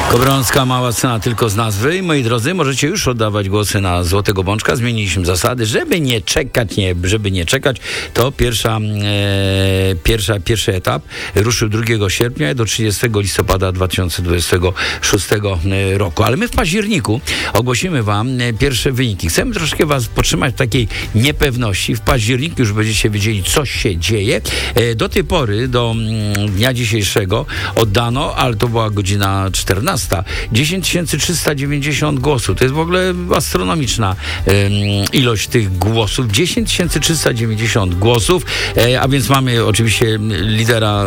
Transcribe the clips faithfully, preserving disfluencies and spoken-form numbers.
Kobrońska mała cena tylko z nazwy. Moi drodzy, możecie już oddawać głosy na Złotego Bączka. Zmieniliśmy zasady, żeby nie czekać, nie, żeby nie czekać, to pierwsza, e, pierwsza, pierwszy etap ruszył drugiego sierpnia do trzydziestego listopada dwa tysiące dwudziestego szóstego roku. Ale my w październiku ogłosimy wam pierwsze wyniki. Chcemy troszkę was podtrzymać w takiej niepewności. W październiku już będziecie wiedzieli, co się dzieje. E, do tej pory, do mm, dnia dzisiejszego oddano, ale to była godzina czternasta, dziesięć tysięcy trzysta dziewięćdziesiąt głosów. To jest w ogóle astronomiczna um, ilość tych głosów. dziesięć tysięcy trzysta dziewięćdziesiąt głosów, e, a więc mamy oczywiście lidera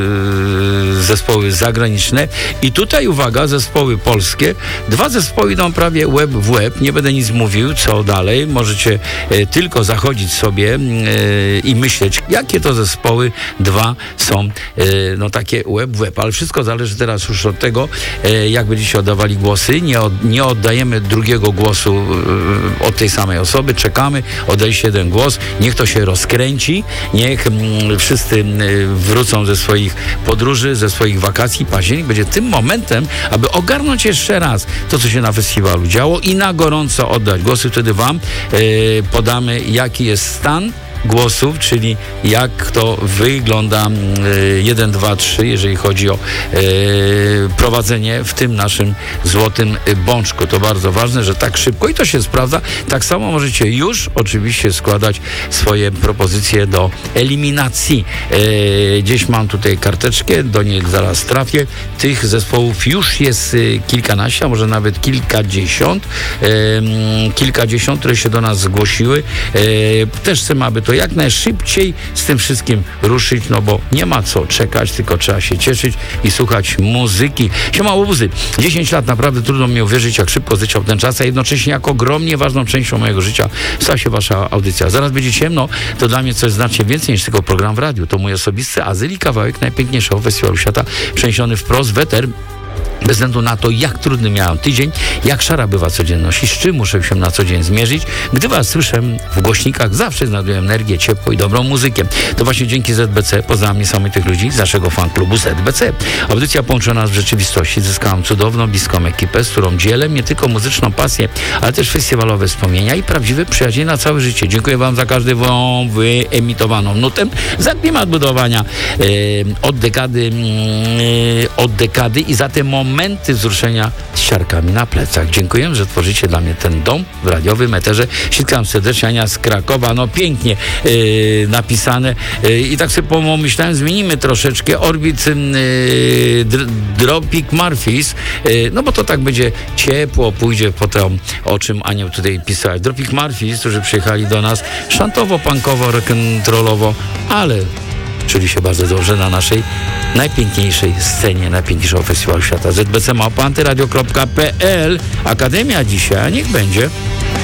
e, zespoły zagraniczne. I tutaj uwaga, zespoły polskie. Dwa zespoły idą prawie łeb w łeb. Nie będę nic mówił, co dalej. Możecie e, tylko zachodzić sobie e, i myśleć, jakie to zespoły dwa są e, no takie łeb w łeb. Ale wszystko zależy teraz już od tego, e, jak będziecie oddawali głosy. Nie, od, nie oddajemy drugiego głosu e, od tej samej osoby. Czekamy, oddajcie jeden głos. Niech to się rozkręci. Niech m, wszyscy m, wrócą ze swoich podróży, ze swoich wakacji. Październik będzie tym momentem, aby ogarnąć jeszcze raz to, co się na festiwalu działo i na gorąco oddać głosy. Wtedy wam e, podamy, jaki jest stan głosów, czyli jak to wygląda jeden, dwa, trzy, jeżeli chodzi o e, prowadzenie w tym naszym Złotym Bączku. To bardzo ważne, że tak szybko i to się sprawdza. Tak samo możecie już oczywiście składać swoje propozycje do eliminacji. E, gdzieś mam tutaj karteczkę, do niej zaraz trafię. Tych zespołów już jest kilkanaście, a może nawet kilkadziesiąt. E, kilkadziesiąt, które się do nas zgłosiły. E, też chcemy, aby to jak najszybciej z tym wszystkim ruszyć, no bo nie ma co czekać, tylko trzeba się cieszyć i słuchać muzyki. Siema łobuzy, dziesięć lat naprawdę trudno mi uwierzyć, jak szybko zleciał ten czas, a jednocześnie jak ogromnie ważną częścią mojego życia stała się wasza audycja. Zaraz będzie ciemno, to dla mnie coś znacznie więcej niż tylko program w radiu. To mój osobisty azyl i kawałek najpiękniejszego festiwalu świata, przeniesiony wprost w eter. Bez względu na to, jak trudny miałem tydzień, jak szara bywa codzienność i z czym muszę się na co dzień zmierzyć, gdy was słyszę w głośnikach, zawsze znajduję energię, ciepło i dobrą muzykę. To właśnie dzięki Z B C poznałem niesamowitych ludzi z naszego fanklubu Z B C. Audycja połączyła nas w rzeczywistości. Zyskałam cudowną, bliską ekipę, z którą dzielę nie tylko muzyczną pasję, ale też festiwalowe wspomnienia i prawdziwe przyjaźnie na całe życie. Dziękuję wam za każdą wyemitowaną nutę, za klimat budowania e, od dekady e, od dekady i za te momenty wzruszenia z siarkami na plecach. Dziękuję, że tworzycie dla mnie ten dom w radiowym eterze. Sitkam serdecznie, Ania z Krakowa. No pięknie yy, napisane. Yy, I tak sobie pomyślałem, zmienimy troszeczkę Orbit yy, dr, Tropic Murphys, yy, no bo to tak będzie ciepło, pójdzie po to, o czym Ania tutaj pisała. Tropic Murphys, którzy przyjechali do nas szantowo, punkowo, rock'n'rollowo, ale czyli się bardzo dobrze na naszej najpiękniejszej scenie, najpiękniejszego festiwalu świata. Z B C małpa antyradio kropka p l. Akademia dzisiaj, a niech będzie.